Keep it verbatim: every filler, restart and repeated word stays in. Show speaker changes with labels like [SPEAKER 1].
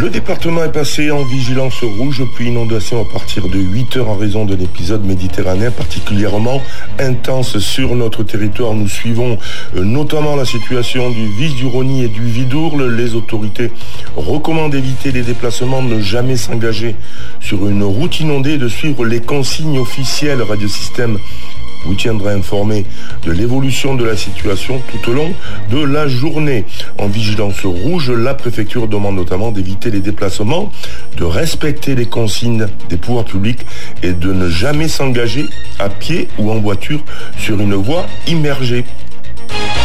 [SPEAKER 1] Le département est passé en vigilance rouge puis inondation à partir de huit heures en raison d'un épisode méditerranéen particulièrement intense sur notre territoire. Nous suivons notamment la situation du Vis-du-Rhôny et du Vidourle. Les autorités recommandent d'éviter les déplacements, de ne jamais s'engager sur une route inondée et de suivre les consignes officielles. Radiosystème vous tiendra informé de l'évolution de la situation tout au long de la journée. En vigilance rouge, la préfecture demande notamment d'éviter les déplacements, de respecter les consignes des pouvoirs publics et de ne jamais s'engager à pied ou en voiture sur une voie immergée.